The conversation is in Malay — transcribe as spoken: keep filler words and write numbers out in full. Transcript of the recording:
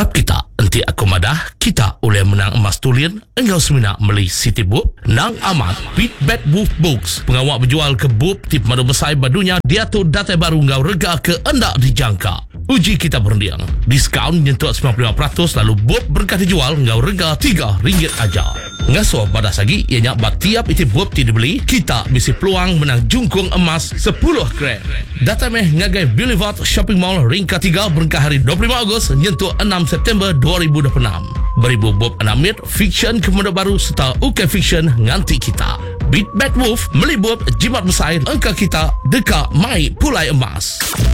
Harap kita nanti aku madah kita oleh menang emas tulian engkau semina beli City Book nang amat Beat Bad Wolf Books pengawak berjual ke book tip madu besar badunya dia tu data baru engkau rega ke anda dijangka uji kita berundiang diskaun nyentuh sembilan puluh lima peratus lalu book berkah dijual engkau rega tiga ringgit aja ngasuh badas lagi ianya bat tiap itu book tidak dibeli kita bisa peluang menang jungkung emas sepuluh gram data meh ngagai Boulevard Shopping Mall ring ketiga berkah hari dua puluh lima Ogos nyentuh enam September dua ribu dua puluh enam beribu bob anamit fiction kemudian baru serta U K fiction nganti kita Beat Bad Wolf melibut jimat besar engkau kita deka mai pulai emas.